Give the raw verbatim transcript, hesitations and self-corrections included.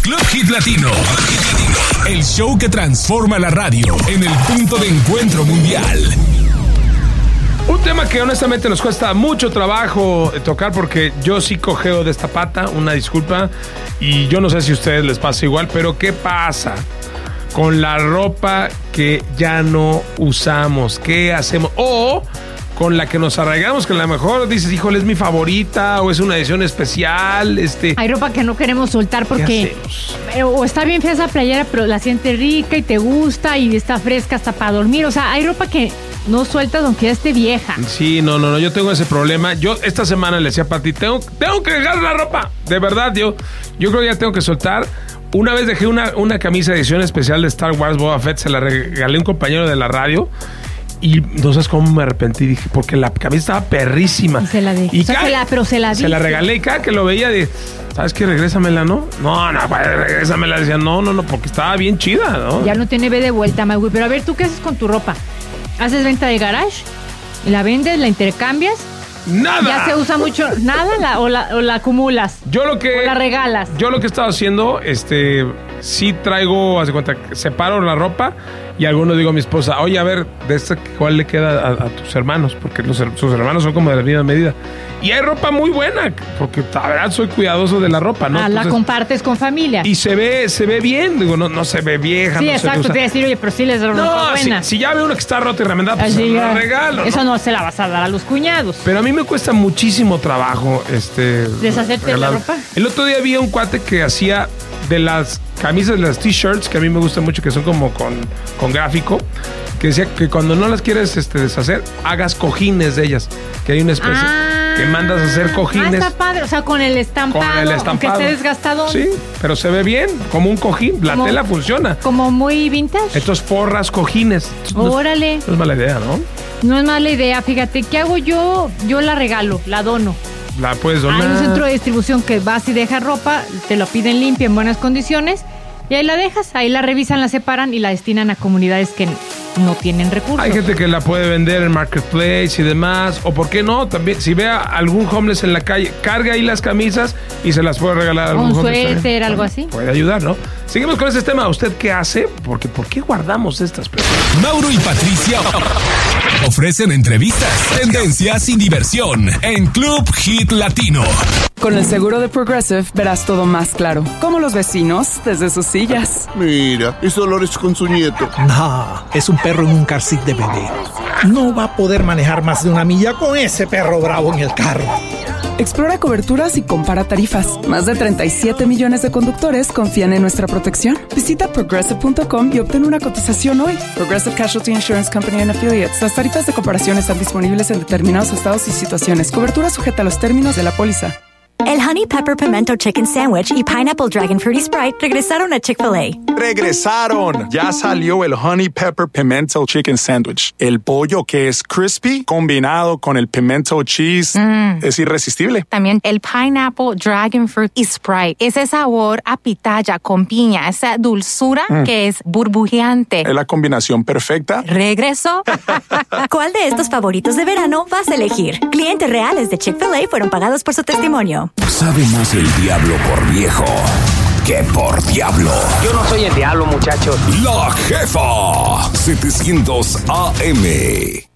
Club Hit Latino. El show que transforma la radio en el punto de encuentro mundial. Un tema que honestamente nos cuesta mucho trabajo tocar porque yo sí cojeo de esta pata, una disculpa, y yo no sé si a ustedes les pasa igual, pero ¿qué pasa con la ropa que ya no usamos? ¿Qué hacemos? O con la que nos arraigamos, que a lo mejor dices, híjole, es mi favorita, o es una edición especial. Este... Hay ropa que no queremos soltar porque o está bien fea esa playera, pero la sientes rica y te gusta y está fresca hasta para dormir. O sea, hay ropa que no sueltas aunque ya esté vieja. Sí, no, no, no, yo tengo ese problema. Yo esta semana le decía a Pati, tengo, tengo que dejar la ropa. De verdad, yo, yo creo que ya tengo que soltar. Una vez dejé una, una camisa de edición especial de Star Wars Boba Fett, se la regalé a un compañero de la radio. Y no sabes cómo me arrepentí, dije, porque la camisa estaba perrísima. Y se la dejé. Y o sea, cada, se la, pero se la Se la regalé y cada que lo veía, dije, ¿sabes qué? Regrésamela, ¿no? No, no, regrésamela. Decía, no, no, no, porque estaba bien chida, ¿no? Ya no tiene B de vuelta, Magui. Pero a ver, ¿tú qué haces con tu ropa? ¿Haces venta de garage? ¿La vendes? ¿La intercambias? ¡Nada! ¿Ya se usa mucho? ¿Nada? La, o, la, ¿O la acumulas? Yo lo que... ¿O la regalas? Yo lo que he estado haciendo, este... Sí traigo, haz de cuenta, separo la ropa y algunos digo a mi esposa, oye, a ver, de esta, ¿cuál le queda a, a tus hermanos? Porque los, sus hermanos son como de la misma medida. Y hay ropa muy buena, porque la verdad soy cuidadoso de la ropa, ¿no? Ah, Entonces, la compartes con familia. Y se ve, se ve bien, digo, no, no se ve vieja. Sí, no exacto, se te voy a decir, oye, pero sí les da ropa no, buena. Si, si ya ve uno que está rota y remendada, pues Así se ya. la regalo. Eso ¿no? no se la vas a dar a los cuñados. Pero a mí me cuesta muchísimo trabajo, este... ¿Deshacerte de la ropa? El otro día vi un cuate que hacía de las camisas, de las t-shirts, que a mí me gustan mucho, que son como con, con gráfico, que decía que cuando no las quieres este, deshacer, hagas cojines de ellas, que hay una especie ah, que mandas a hacer cojines. Ah, está padre, o sea, con el estampado, con el estampado. aunque esté desgastado. Sí, pero se ve bien, como un cojín, la como, tela funciona. Como muy vintage. Estos forras cojines. Órale. No, no es mala idea, ¿no? No es mala idea, fíjate, ¿qué hago yo? Yo la regalo, la dono. La puedes donar. Hay un centro de distribución que vas y dejas ropa, te lo piden limpia en buenas condiciones y ahí la dejas, ahí la revisan, la separan y la destinan a comunidades que no tienen recursos. Hay gente que la puede vender en Marketplace y demás, o por qué no, también si ve a algún homeless en la calle, carga ahí las camisas y se las puede regalar a algún un homeless. suéter, algo así. Puede ayudar, ¿no? Seguimos con ese tema. ¿Usted qué hace? Porque ¿por qué guardamos estas personas? Mauro y Patricia ofrecen entrevistas, tendencias y diversión en Club Hit Latino. Con el seguro de Progressive verás todo más claro, como los vecinos desde sus sillas. Mira, es Dolores con su nieto. No, es un perro en un car seat de bebé. No va a poder manejar más de una milla con ese perro bravo en el carro. Explora coberturas y compara tarifas. Más de treinta y siete millones de conductores confían en nuestra protección. Visita progressive punto com y obtén una cotización hoy. Progressive Casualty Insurance Company and Affiliates. Las tarifas de comparación están disponibles en determinados estados y situaciones. Cobertura sujeta a los términos de la póliza. El Honey Pepper Pimento Chicken Sandwich y Pineapple Dragon Fruity Sprite regresaron a Chick-fil-A. ¡Regresaron! Ya salió el Honey Pepper Pimento Chicken Sandwich. El pollo que es crispy combinado con el pimento cheese mm. es irresistible. También el Pineapple Dragon Fruit y Sprite. Ese sabor a pitaya con piña, esa dulzura mm. que es burbujeante. Es la combinación perfecta. ¿Regresó? ¿Cuál de estos favoritos de verano vas a elegir? Clientes reales de Chick-fil-A fueron pagados por su testimonio. Sabe más el diablo por viejo que por diablo. Yo no soy el diablo, muchachos. La Jefa setecientos A M.